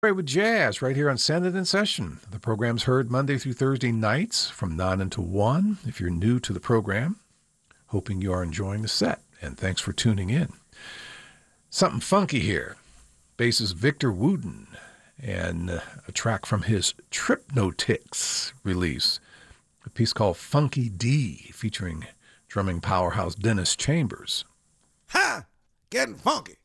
Right with Jazz right here on Send It in Session. The program's heard Monday through Thursday nights from 9 until 1. If you're new to the program, hoping you are enjoying the set, and thanks for tuning in. Something funky here. Bassist Victor Wooten and a track from his Tripnotics release, a piece called Funky D featuring drumming powerhouse Dennis Chambers. Ha! Getting funky.